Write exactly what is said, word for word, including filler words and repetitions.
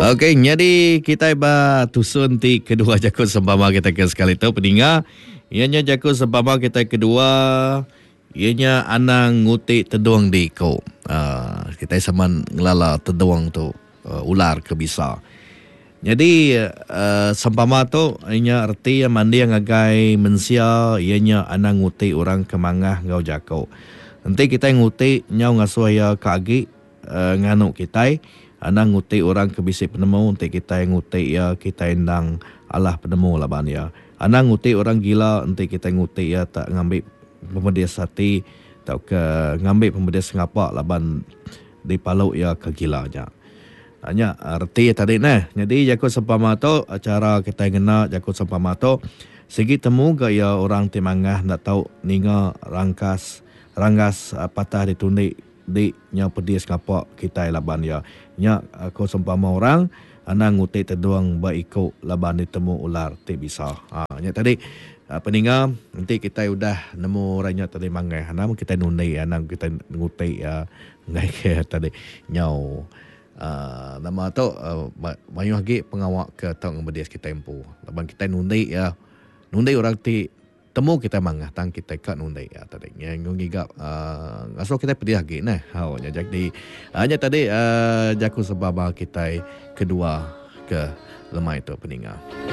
Okey, jadi kita ba tusun ti kedua jakun sembama kita ke sekali tu pendengar. Ianya jakun sembama kita kedua, ianya anang ngutik teduang deko. Uh, kita saman ngelala teduang tu uh, ular ke bisa. Jadi uh, sembama tu ianya arti yang mandi yang agai mensia, ianya anang ngutik orang kemangah ngau jako. Nanti kita ngutik nyau ngasuh ya kagi uh, nganuk kita. Anang ngutik orang kebisik penemu untuk kita yang ngutik ya kita endang Allah penemu laban ya. Anang ngutik orang gila untuk kita ngutik ya tak ngambil pemedias hati tak ke ngambil pemedias ngapak laban di paluk ya kegilanya. Hanya arti tadi nah. Jadi jakut sempama tu acara kita kena jakut sempama tu segi temu gaya orang timangah nak tahu ninga rangkas ranggas patah ditundik di nya pedis ngapak kita laban ya nya aku sempama orang anang ngutik teduang ba ikut laban ditemu ular ti bisa. Ha nya tadi uh, peninga nanti kita udah nemu ranya tadi mangai anang kita nundai anang kita ngutik ya ngai ke tadi nyau uh, nama tu uh, mayu lagi pengawak ke tang ngabedias kita empu laban kita nundai ya nundai orang ti temu kita mangah tang kita kat nundai ya tadi yang ngigap uh, asal kita pedih lagi nah hau nya jadi hanya tadi uh, jaku sebab kita kedua ke lemai itu peninga.